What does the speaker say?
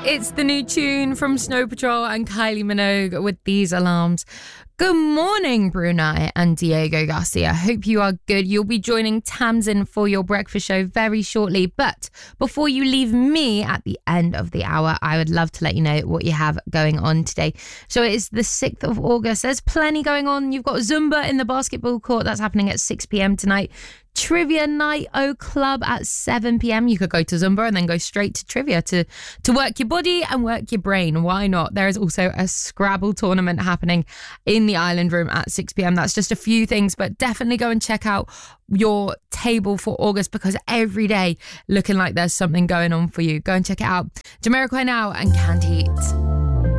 It's the new tune from Snow Patrol and Kylie Minogue with These Alarms. Good morning, Brunei and Diego Garcia. Hope you are good. You'll be joining Tamsin for your breakfast show very shortly. But before you leave me at the end of the hour, I would love to let you know what you have going on today. So it is the 6th of August. There's plenty going on. You've got Zumba in the basketball court. That's happening at 6 p.m. tonight. Trivia Night O Club at 7 p.m. You could go to Zumba and then go straight to trivia to work your body and work your brain. Why not? There is also a Scrabble tournament happening in the Island Room at 6 p.m. That's just a few things, but definitely go and check out your table for August because every day looking like there's something going on for you. Go and check it out. Jamiroquai now and Canned Heat.